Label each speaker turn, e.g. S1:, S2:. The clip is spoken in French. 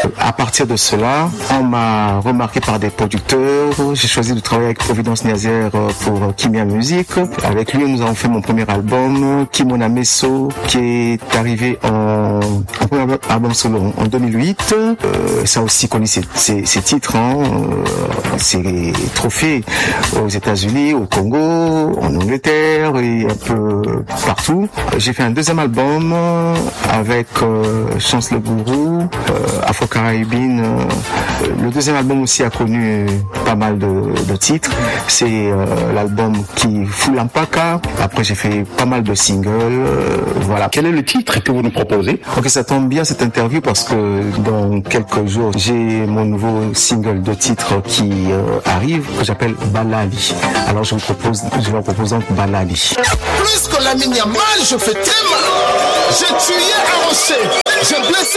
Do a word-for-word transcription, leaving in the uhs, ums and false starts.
S1: à partir de cela, on m'a remarqué par des producteurs. J'ai choisi de travailler avec Providence Niazière pour Kimia Music. Avec lui, nous avons fait mon premier album, Kimona Messo, qui est arrivé en, en premier album solo en deux mille huit. Euh, ça a aussi connu ses, ses, ses titres, hein, euh, ses trophées aux États-Unis, au Congo, en Angleterre et un peu partout. J'ai fait un deuxième album avec euh, Chance le Gourou, euh, Afro-Caribbean. Euh, le deuxième album aussi a connu pas mal de, de titres. C'est euh, l'album qui Full Lampaka. Après, j'ai fait pas mal de singles. Euh, voilà.
S2: Quel est le titre que vous nous proposez?
S1: Ok, ça tombe bien cette interview parce que dans quelques jours, j'ai mon nouveau single de titre qui euh, arrive, que j'appelle Balali. Alors, je vous propose, je vous propose donc Balali.
S3: Plus que la mini mal, je fais très mal. J'ai tué un rocher. J'ai blessé